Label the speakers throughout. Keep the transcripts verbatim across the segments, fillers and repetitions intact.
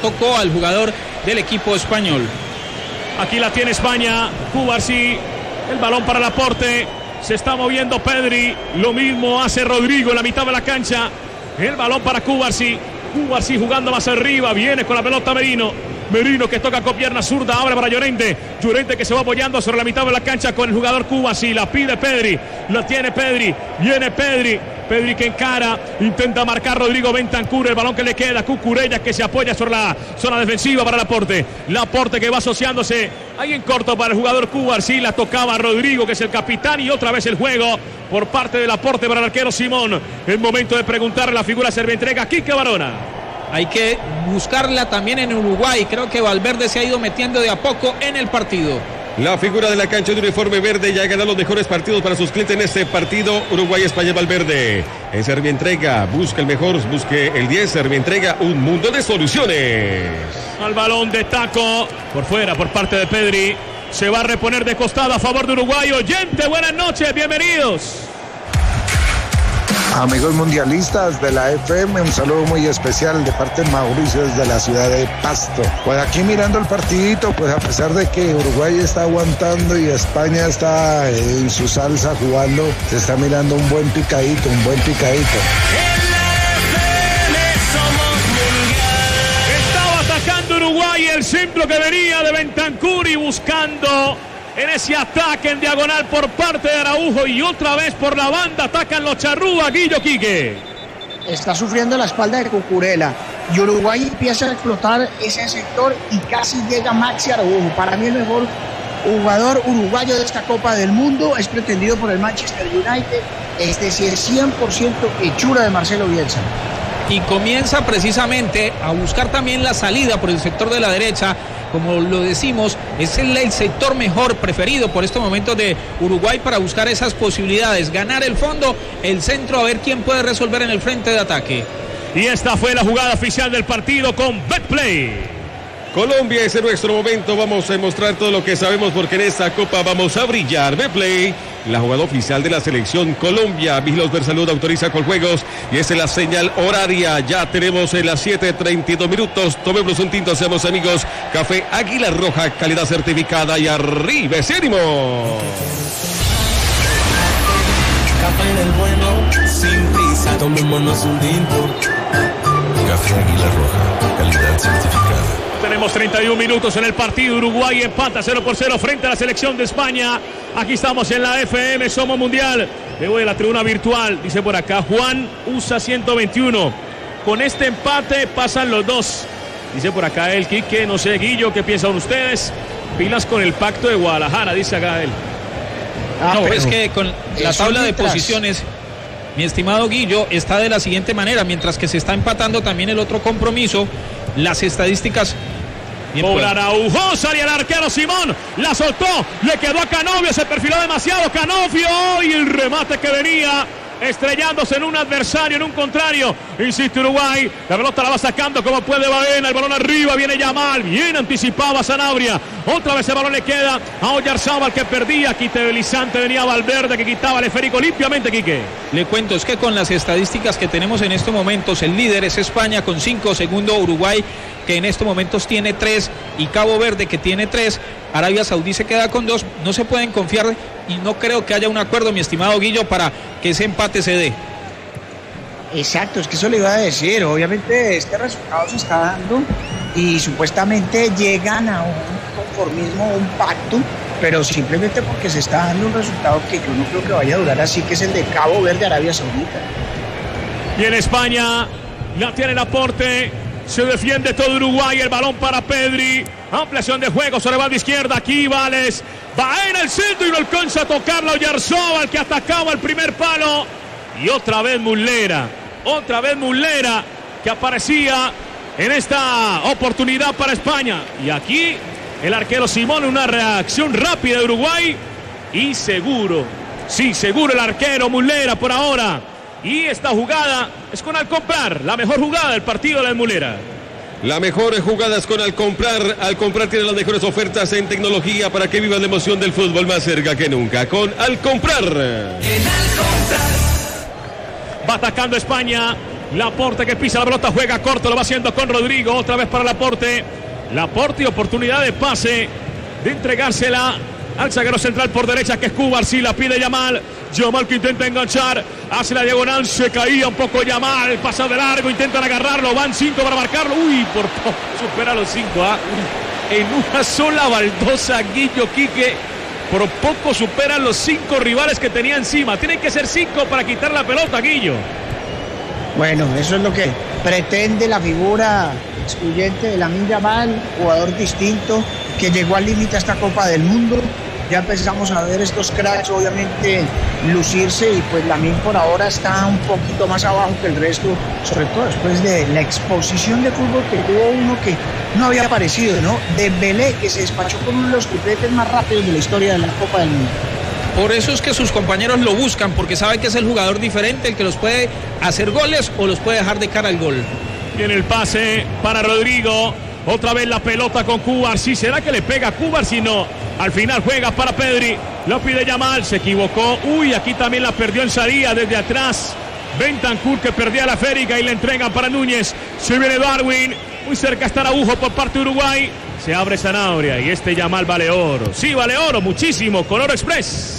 Speaker 1: tocó al jugador del equipo español.
Speaker 2: Aquí la tiene España, Cubarsí, el balón para Laporte, se está moviendo Pedri, lo mismo hace Rodrigo en la mitad de la cancha, el balón para Cubarsí, Cubarsí jugando más arriba, viene con la pelota Merino, Merino que toca con pierna zurda, abre para Llorente, Llorente que se va apoyando sobre la mitad de la cancha con el jugador Cubarsí, la pide Pedri, la tiene Pedri, viene Pedri, Pedri que encara, intenta marcar Rodrigo Bentancur, el balón que le queda, Cucurella que se apoya sobre la zona defensiva para Laporte, Laporte que va asociándose ahí en corto para el jugador Cubarsí, la tocaba Rodrigo que es el capitán y otra vez el juego por parte de Laporte para el arquero Simón, el momento de preguntarle la figura Servientrega, Quique Barona.
Speaker 1: Hay que buscarla también en Uruguay, creo que Valverde se ha ido metiendo de a poco en el partido.
Speaker 3: La figura de la cancha de uniforme verde ya ha ganado los mejores partidos para sus clientes en este partido. Uruguay-España Valverde. En Servientrega busca el mejor, busque el diez. Servientrega, un mundo de soluciones.
Speaker 2: Al balón de taco, por fuera, por parte de Pedri. Se va a reponer de costado a favor de Uruguay. Oyente, buenas noches, bienvenidos.
Speaker 4: Amigos mundialistas de la F M, un saludo muy especial de parte de Mauricio desde la ciudad de Pasto. Pues aquí mirando el partidito, pues a pesar de que Uruguay está aguantando y España está en su salsa jugando, se está mirando un buen picadito, un buen picadito.
Speaker 2: Estaba atacando Uruguay el centro que venía de Bentancur y buscando en ese ataque en diagonal por parte de Araujo y otra vez por la banda atacan los charrúas, Guillo Quique.
Speaker 5: Está sufriendo la espalda de Cucurella y Uruguay empieza a explotar ese sector y casi llega Maxi Araujo. Para mí el mejor jugador uruguayo de esta Copa del Mundo es pretendido por el Manchester United. Este sí es cien por ciento hechura de Marcelo Bielsa.
Speaker 1: Y comienza precisamente a buscar también la salida por el sector de la derecha. Como lo decimos, es el, el sector mejor preferido por estos momentos de Uruguay para buscar esas posibilidades, ganar el fondo, el centro, a ver quién puede resolver en el frente de ataque.
Speaker 2: Y esta fue la jugada oficial del partido con Betplay.
Speaker 3: Colombia, ese es nuestro momento, vamos a mostrar todo lo que sabemos porque en esta Copa vamos a brillar. Betplay, la jugada oficial de la selección Colombia. Vigilos Ver Salud autoriza con juegos y esta es la señal horaria. Ya tenemos en las siete treinta y dos minutos. Tomemos un tinto, seamos amigos. Café Águila Roja, calidad certificada y arriba ese ánimo.
Speaker 6: Café del bueno, sin prisa, tomémonos un tinto. Café Águila Roja, calidad certificada.
Speaker 2: Tenemos treinta y un minutos en el partido. Uruguay empata cero por cero frente a la selección de España. Aquí estamos en la F M, Somos Mundial. Le voy a la tribuna virtual. Dice por acá Juan U S A ciento veintiuno. Con este empate pasan los dos. Dice por acá el Quique, no sé, Guillo, ¿qué piensan ustedes? Pilas con el pacto de Guadalajara, dice acá él.
Speaker 1: Ah, no, es que con la tabla de posiciones, mi estimado Guillo, está de la siguiente manera. Mientras que se está empatando también el otro compromiso, las estadísticas.
Speaker 2: Por Araujo, salía el arquero Simón, la soltó, le quedó a Canovio, se perfiló demasiado Canovio y el remate que venía estrellándose en un adversario, en un contrario. Insiste Uruguay, la pelota la va sacando como puede Baena, el balón arriba, viene Yamal, bien anticipaba Sanabria, otra vez el balón le queda a Oyarzábal que perdía, quite deslizante, venía Valverde que quitaba el esférico limpiamente, Quique.
Speaker 1: Le cuento, es que con las estadísticas que tenemos en estos momentos, el líder es España con cinco, segundo Uruguay que en estos momentos tiene tres y Cabo Verde que tiene tres, Arabia Saudí se queda con dos, no se pueden confiar y no creo que haya un acuerdo, mi estimado Guillo, para que ese empate se dé.
Speaker 5: Exacto, es que eso le iba a decir, obviamente este resultado se está dando y supuestamente llegan a un conformismo, un pacto, pero simplemente porque se está dando un resultado que yo no creo que vaya a durar así, que es el de Cabo Verde, Arabia Saudita.
Speaker 2: Y en España la tiene Laporte. Se defiende todo Uruguay, el balón para Pedri, ampliación de juego sobre la banda izquierda, aquí Vales, va en el centro y no alcanza a tocarlo Oyarzábal que atacaba el primer palo y otra vez Muslera, otra vez Muslera que aparecía en esta oportunidad para España y aquí el arquero Simón, una reacción rápida de Uruguay y seguro, sí seguro el arquero Muslera por ahora. Y esta jugada es con Alcomprar, la mejor jugada del partido de la Mulera.
Speaker 3: La mejor jugada es con Alcomprar. Alcomprar tiene las mejores ofertas en tecnología para que vivas la emoción del fútbol más cerca que nunca. Con Alcomprar.
Speaker 2: Va atacando España. Laporte que pisa la pelota, juega corto, lo va haciendo con Rodrigo, otra vez para Laporte. Laporte, oportunidad de pase, de entregársela al zaguero central por derecha, que es Cubarsí, la pide Yamal. Yamal que intenta enganchar, hace la diagonal, se caía un poco Yamal, pasa de largo, intentan agarrarlo, van cinco para marcarlo. Uy, por poco supera los cinco, ¿ah? En una sola baldosa, Guillo Quique, por poco superan los cinco rivales que tenía encima. Tienen que ser cinco para quitar la pelota, Guillo.
Speaker 5: Bueno, eso es lo que pretende la figura excluyente de Lamine Yamal, jugador distinto que llegó al límite a esta Copa del Mundo. Ya empezamos a ver estos cracks obviamente lucirse y pues Lamine por ahora está un poquito más abajo que el resto, sobre todo después de la exposición de fútbol que tuvo uno que no había aparecido, ¿no? Dembélé, que se despachó con uno de los tripletes más rápidos de la historia de la Copa del Mundo.
Speaker 1: Por eso es que sus compañeros lo buscan, porque saben que es el jugador diferente, el que los puede hacer goles o los puede dejar de cara al gol.
Speaker 2: Tiene el pase para Rodrigo. Otra vez la pelota con Cubarsí. ¿Será que le pega a Cubarsí? No. Al final juega para Pedri. Lo pide Yamal. Se equivocó. Uy, aquí también la perdió en salida desde atrás. Bentancur que perdía la férica y le entregan para Núñez. Se viene Darwin. Muy cerca está Araujo por parte de Uruguay. Se abre Sanabria y este Yamal vale oro. Sí, vale oro, muchísimo, con Oro Express.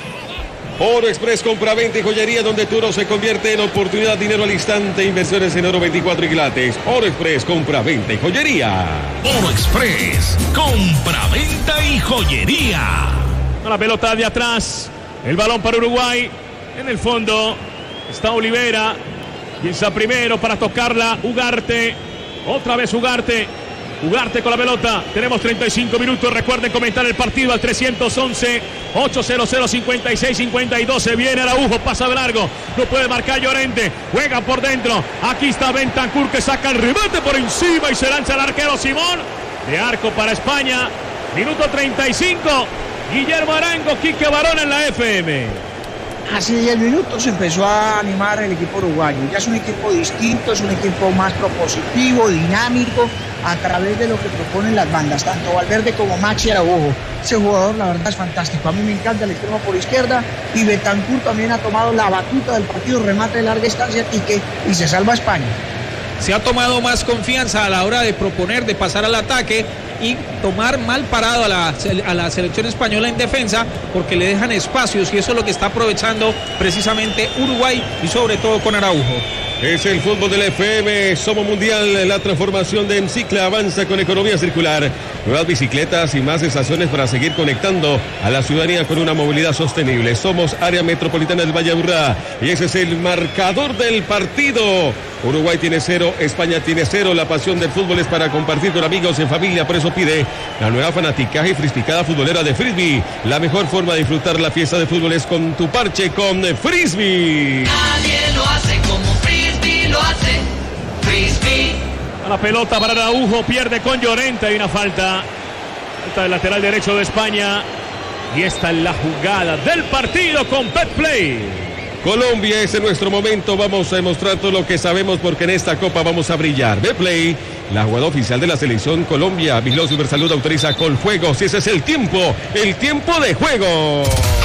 Speaker 3: Oro Express, compra-venta y joyería, donde tu oro se convierte en oportunidad, dinero al instante. Inversiones en oro veinticuatro y quilates. Oro Express, compra-venta y joyería.
Speaker 7: Oro Express, compra-venta y joyería.
Speaker 2: La pelota de atrás, el balón para Uruguay. En el fondo está Olivera. Piensa primero para tocarla Ugarte. Otra vez Ugarte. Ugarte con la pelota. Tenemos treinta y cinco minutos. Recuerden comentar el partido al trescientos once, ochocientos cincuenta y seis, cincuenta y dos. Se viene Araujo, pasa de largo. No puede marcar Llorente. Juega por dentro. Aquí está Bentancur que saca el remate por encima y se lanza el arquero Simón. De arco para España. Minuto treinta y cinco. Guillermo Arango, Quique Barón en la F M.
Speaker 5: Hace diez minutos empezó a animar el equipo uruguayo. Ya es un equipo distinto, es un equipo más propositivo, dinámico, a través de lo que proponen las bandas, tanto Valverde como Maxi Araujo. Ese jugador, la verdad, es fantástico. A mí me encanta el extremo por izquierda y Bentancur también ha tomado la batuta del partido, remate de larga distancia, Quique, y se salva a España.
Speaker 1: Se ha tomado más confianza a la hora de proponer, de pasar al ataque y tomar mal parado a la, a la selección española en defensa, porque le dejan espacios y eso es lo que está aprovechando precisamente Uruguay y sobre todo con Araujo.
Speaker 3: Es el fútbol del F M, Somos Mundial, la transformación de Encicla avanza con economía circular. Nuevas bicicletas y más estaciones para seguir conectando a la ciudadanía con una movilidad sostenible. Somos área metropolitana del Valle de Aburrá y ese es el marcador del partido. Uruguay tiene cero, España tiene cero. La pasión del fútbol es para compartir con amigos en familia, por eso pide la nueva fanaticaje y frisbicada futbolera de Frisbee. La mejor forma de disfrutar la fiesta de fútbol es con tu parche con Frisbee.
Speaker 8: Nadie lo hace como Frisbee lo hace. Frisbee.
Speaker 2: A la pelota para Araujo, pierde con Llorente, hay una falta. Falta del lateral derecho de España. Y esta es la jugada del partido con Betplay.
Speaker 3: Colombia, ese es nuestro momento, vamos a demostrar todo lo que sabemos porque en esta Copa vamos a brillar. Betplay, la jugada oficial de la selección Colombia. Vigiló Supersalud, autoriza Coljuegos, ese es el tiempo, el tiempo de juego.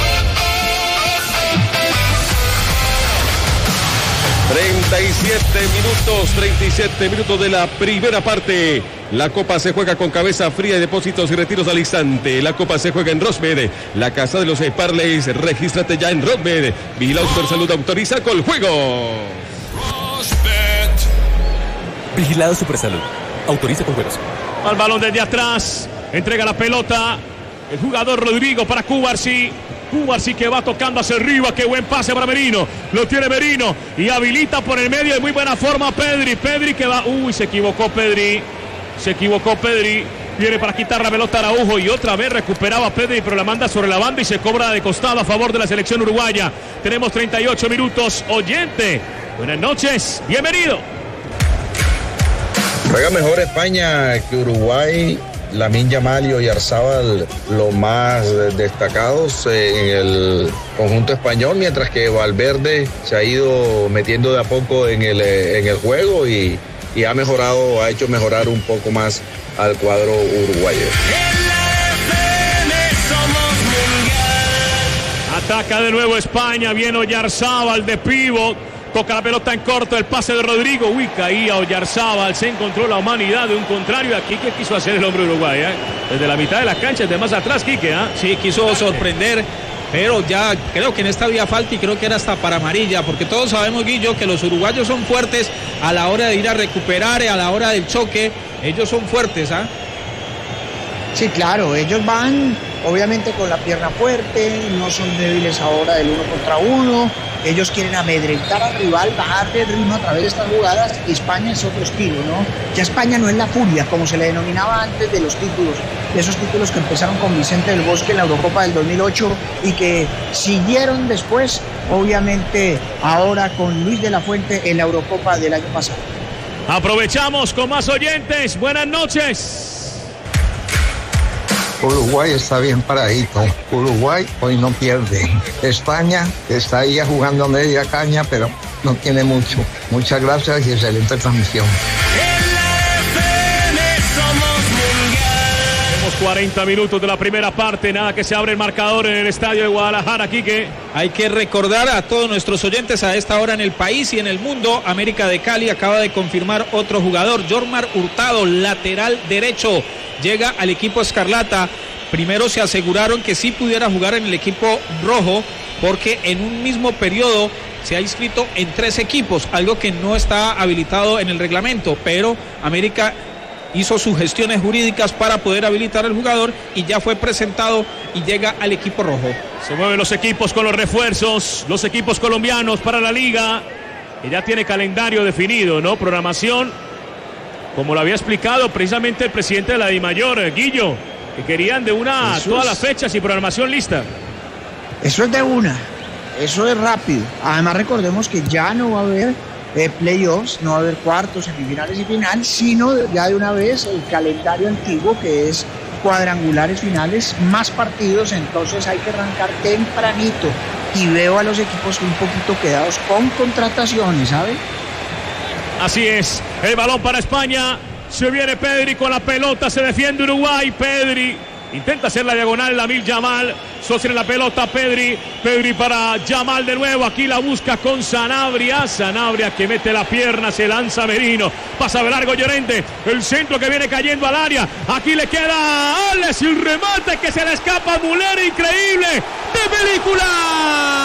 Speaker 3: treinta y siete minutos, treinta y siete minutos de la primera parte. La Copa se juega con cabeza fría y depósitos y retiros al instante. La Copa se juega en Rosmed, la casa de los parlays. Regístrate ya en Rosmed. Vigilado Supersalud, autoriza Coljuegos.
Speaker 9: Vigilado Supersalud, autoriza Coljuegos.
Speaker 2: Al balón desde atrás, entrega la pelota el jugador Rodrigo para Cubarsí. Cubarsí que va tocando hacia arriba, qué buen pase para Merino, lo tiene Merino y habilita por el medio de muy buena forma Pedri, Pedri que va, uy, se equivocó Pedri, se equivocó Pedri, viene para quitar la pelota a Araujo y otra vez recuperaba Pedri, pero la manda sobre la banda y se cobra de costado a favor de la selección uruguaya. Tenemos treinta y ocho minutos, oyente, buenas noches, bienvenido.
Speaker 10: Juega mejor España que Uruguay. Lamine Yamal y Oyarzábal los más destacados en el conjunto español, mientras que Valverde se ha ido metiendo de a poco en el, en el juego y, y ha mejorado, ha hecho mejorar un poco más al cuadro uruguayo.
Speaker 2: Ataca de nuevo España, viene Oyarzábal de pívot, Toca la pelota en corto, el pase de Rodrigo. Uy, caía Oyarzábal, se encontró la humanidad de un contrario. Aquí, ¿qué quiso hacer el hombre uruguayo? ¿eh? Desde la mitad de la cancha, desde más atrás, Quique. ¿eh?
Speaker 1: Sí, quiso sorprender, pero ya creo que en esta había falta y creo que era hasta para amarilla, porque todos sabemos, Guillo, que los uruguayos son fuertes a la hora de ir a recuperar, a la hora del choque. Ellos son fuertes, ¿ah? ¿eh?
Speaker 5: Sí, claro, ellos van obviamente con la pierna fuerte, no son débiles ahora del uno contra uno, ellos quieren amedrentar al rival, bajarle el ritmo a través de estas jugadas, y España es otro estilo, ¿no? Ya España no es la furia, como se le denominaba antes de los títulos, de esos títulos que empezaron con Vicente del Bosque en la Eurocopa del dos mil ocho y que siguieron después, obviamente, ahora con Luis de la Fuente en la Eurocopa del año pasado.
Speaker 2: Aprovechamos con más oyentes, buenas noches.
Speaker 11: Uruguay está bien paradito. Uruguay hoy no pierde. España está ahí jugando a media caña, pero no tiene mucho. Muchas gracias y excelente transmisión.
Speaker 2: Tenemos cuarenta minutos de la primera parte, nada que se abre el marcador en el estadio de Guadalajara, Quique.
Speaker 1: Hay que recordar a todos nuestros oyentes a esta hora en el país y en el mundo, América de Cali acaba de confirmar otro jugador, Jormar Hurtado, lateral derecho. Llega al equipo escarlata. Primero se aseguraron que sí pudiera jugar en el equipo rojo, porque en un mismo periodo se ha inscrito en tres equipos, algo que no está habilitado en el reglamento, pero América hizo sus gestiones jurídicas para poder habilitar al jugador y ya fue presentado y llega al equipo rojo.
Speaker 2: Se mueven los equipos con los refuerzos, los equipos colombianos para la liga, que ya tiene calendario definido, ¿no? Programación, como lo había explicado precisamente el presidente de la DIMAYOR, Guillo, que querían de una
Speaker 5: eso
Speaker 2: todas
Speaker 5: es,
Speaker 2: las fechas y programación lista.
Speaker 5: Eso es de una, eso es rápido. Además recordemos que ya no va a haber eh, playoffs, no va a haber cuartos, semifinales y final, sino ya de una vez el calendario antiguo, que es cuadrangulares finales, más partidos. Entonces hay que arrancar tempranito, y veo a los equipos un poquito quedados con contrataciones, ¿sabe?
Speaker 2: Así es, el balón para España, se viene Pedri con la pelota, se defiende Uruguay, Pedri intenta hacer la diagonal, Lamine Yamal, sostiene la pelota Pedri, Pedri para Yamal de nuevo, aquí la busca con Sanabria, Sanabria que mete la pierna, se lanza Merino, pasa de largo Llorente, el centro que viene cayendo al área, aquí le queda a Ales, el remate que se le escapa a Müller, increíble, de película.